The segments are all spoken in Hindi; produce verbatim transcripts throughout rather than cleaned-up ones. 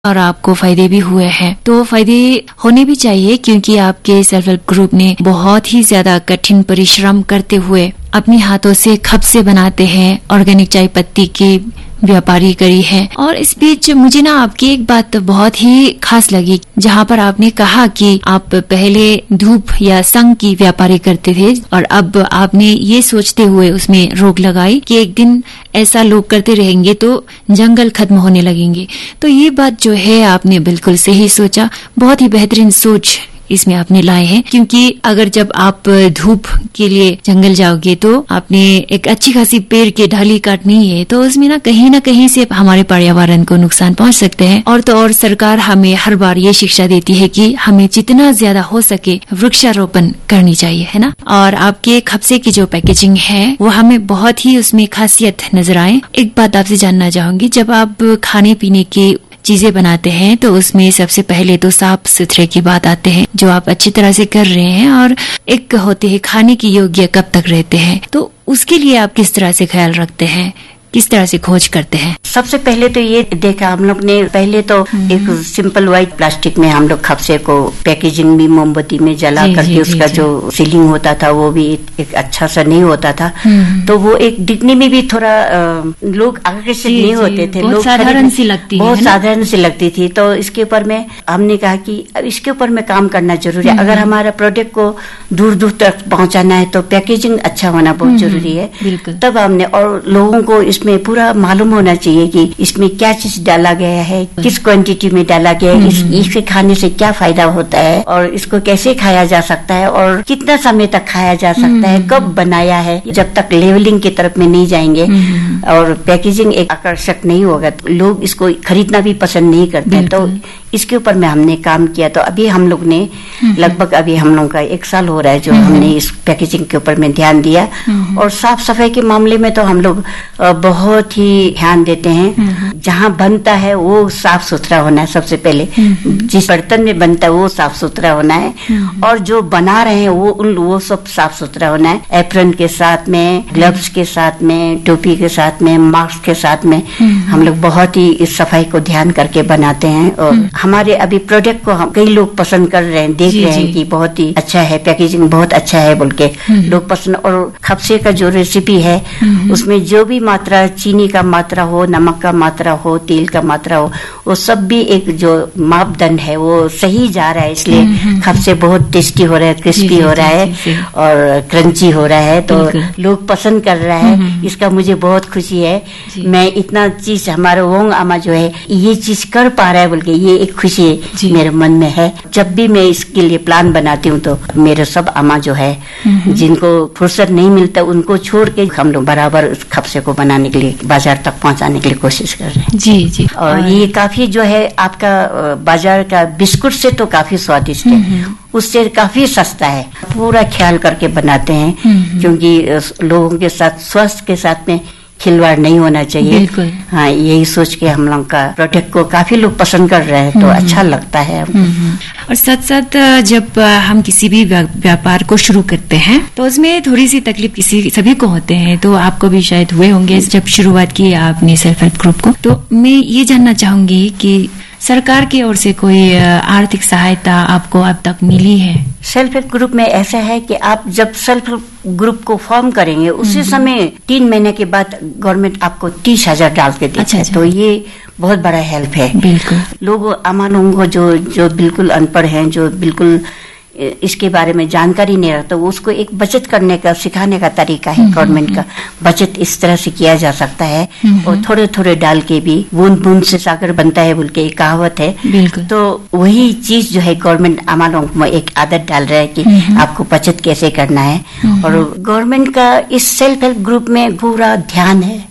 और आपको फायदे भी हुए हैं। तो फायदे होने भी चाहिए, क्योंकि आपके सेल्फ हेल्प ग्रुप ने बहुत ही ज्यादा कठिन परिश्रम करते हुए अपने हाथों से खपसे बनाते हैं, ऑर्गेनिक चाय पत्ती की व्यापारी करी है। और इस बीच मुझे ना आपकी एक बात बहुत ही खास लगी, जहाँ पर आपने कहा कि आप पहले धूप या संग की व्यापारी करते थे और अब आपने ये सोचते हुए उसमें रोक लगाई कि एक दिन ऐसा लोग करते रहेंगे तो जंगल खत्म होने लगेंगे। तो ये बात जो है आपने बिल्कुल सही सोचा, बहुत ही बेहतरीन सोच इसमें आपने लाए हैं, क्योंकि अगर जब आप धूप के लिए जंगल जाओगे तो आपने एक अच्छी खासी पेड़ की ढाली काटनी है, तो उसमें ना कहीं ना कहीं से हमारे पर्यावरण को नुकसान पहुंच सकते हैं। और तो और सरकार हमें हर बार ये शिक्षा देती है कि हमें जितना ज्यादा हो सके वृक्षारोपण करनी चाहिए, है ना। और आपके खपसे की जो पैकेजिंग है वो हमें बहुत ही उसमें खासियत नजर आए। एक बात आपसे जानना चाहूंगी, जब आप खाने पीने की चीजें बनाते हैं तो उसमें सबसे पहले तो साफ सुथरे की बात आते हैं, जो आप अच्छी तरह से कर रहे हैं, और एक होते हैं खाने की योग्य कब तक रहते हैं, तो उसके लिए आप किस तरह से ख्याल रखते हैं, किस तरह से खोज करते हैं? सबसे पहले तो ये देखा हम लोग ने, पहले तो एक सिंपल व्हाइट प्लास्टिक में हम लोग खपसे को पैकेजिंग भी मोमबत्ती में जला जी, करके जी, उसका जी, जो सीलिंग होता था वो भी एक अच्छा सा नहीं होता था, तो वो एक दिखने में भी थोड़ा लोग आकर्षित नहीं होते थे, लोग साधारण सी लगती बहुत साधारण सी लगती थी। तो इसके ऊपर में हमने कहा कि अब इसके ऊपर में काम करना जरूरी है। अगर हमारा प्रोडक्ट को दूर दूर तक पहुंचाना है तो पैकेजिंग अच्छा होना बहुत जरूरी है। तब हमने, और लोगों को इसमें पूरा मालूम होना चाहिए कि इसमें क्या चीज डाला गया है, किस क्वांटिटी में डाला गया है, इस, इसे खाने से क्या फायदा होता है, और इसको कैसे खाया जा सकता है, और कितना समय तक खाया जा सकता है, कब बनाया है। जब तक लेवलिंग की तरफ में नहीं जाएंगे और पैकेजिंग एक आकर्षक नहीं होगा तो लोग इसको खरीदना भी पसंद नहीं करते। तो इसके ऊपर में हमने काम किया। तो अभी हम लोग ने लगभग अभी हम लोग का एक साल हो रहा है जो हमने इस पैकेजिंग के ऊपर में ध्यान दिया। और साफ सफाई के मामले में तो हम लोग बहुत ही ध्यान देते हैं। जहाँ बनता है वो साफ सुथरा होना है सबसे पहले, जिस बर्तन में बनता है वो साफ सुथरा होना है, और जो बना रहे हैं वो उन वो सब साफ सुथरा होना है। एप्रन के साथ में, ग्लव्स के साथ में, टोपी के साथ में, मास्क के साथ में हम लोग बहुत ही इस सफाई को ध्यान करके बनाते हैं। और हमारे अभी प्रोडक्ट को हम कई लोग पसंद कर रहे हैं, देख रहे हैं कि बहुत ही अच्छा है, पैकेजिंग बहुत अच्छा है बोल के लोग पसंद। और खपसे का जो रेसिपी है उसमें जो भी मात्रा, चीनी का मात्रा हो, नमक का मात्रा हो, तेल का मात्रा हो, वो सब भी एक जो मापदंड है वो सही जा रहा है। इसलिए खपसे बहुत टेस्टी हो रहा है, क्रिस्पी हो रहा है और क्रंची हो रहा है, तो लोग पसंद कर रहा है। इसका मुझे बहुत खुशी है। मैं इतना चीज, हमारा वोंग आमा जो है ये चीज कर पा रहा है बोल के ये एक खुशी मेरे मन में है। जब भी मैं इसके लिए प्लान बनाती हूँ तो मेरे सब आमा जो है जिनको फुर्सत नहीं मिलता उनको छोड़ के हम लोग बराबर उस खपसे को बनाने के लिए, बाजार तक पहुँचाने के लिए कोशिश कर रहे हैं। जी जी। और ये काफी जो है आपका बाजार का बिस्कुट से तो काफी स्वादिष्ट है, उससे काफी सस्ता है। पूरा ख्याल करके बनाते हैं, क्योंकि लोगों के साथ, स्वास्थ्य के साथ में खिलवाड़ नहीं होना चाहिए। हाँ, यही सोच के हम लोग का प्रोडक्ट को काफी लोग पसंद कर रहे हैं, तो अच्छा लगता है हमको। और साथ साथ जब हम किसी भी व्यापार को शुरू करते हैं तो उसमें थोड़ी सी तकलीफ किसी सभी को होते हैं, तो आपको भी शायद हुए होंगे जब शुरुआत की आपने सेल्फ हेल्प ग्रुप को। तो मैं ये जानना चाहूंगी कि सरकार की ओर से कोई आर्थिक सहायता आपको अब तक मिली है? सेल्फ हेल्प ग्रुप में ऐसा है कि आप जब सेल्फ हेल्प ग्रुप को फॉर्म करेंगे उसी समय तीन महीने के बाद गवर्नमेंट आपको तीस हजार डाल के देती है। तो ये बहुत बड़ा हेल्प है। बिल्कुल। लोग, आम लोगों को जो जो बिल्कुल अनपढ़ हैं, जो बिल्कुल इसके बारे में जानकारी नहीं रखता, वो उसको एक बचत करने का सिखाने का तरीका है गवर्नमेंट का। बचत इस तरह से किया जा सकता है, और थोड़े थोड़े डाल के भी बूंद बूंद से सागर बनता है बोल के एक कहावत है। तो वही चीज जो है गवर्नमेंट हमारे लोगों में एक आदत डाल रहा है कि आपको बचत कैसे करना है। और गवर्नमेंट का इस सेल्फ हेल्प ग्रुप में पूरा ध्यान है।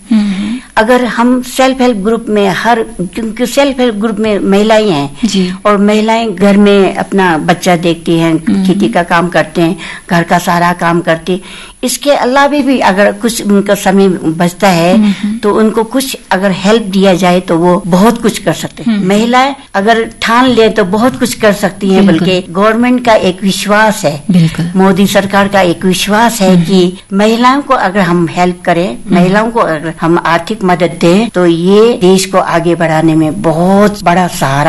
अगर हम सेल्फ हेल्प ग्रुप में हर, क्योंकि सेल्फ हेल्प ग्रुप में महिलाएं हैं और महिलाएं घर में अपना बच्चा देखती हैं, खेती का काम करते हैं, घर का सारा काम करते, इसके अलावा भी अगर कुछ उनका समय बचता है तो उनको कुछ अगर हेल्प दिया जाए तो वो बहुत कुछ कर सकते हैं। महिलाएं अगर ठान ले तो बहुत कुछ कर सकती हैं, बल्कि गवर्नमेंट का एक विश्वास है, मोदी सरकार का एक विश्वास है कि महिलाओं को अगर हम हेल्प करें, महिलाओं को अगर हम आर्थिक मदद दें तो ये देश को आगे बढ़ाने में बहुत बड़ा सहारा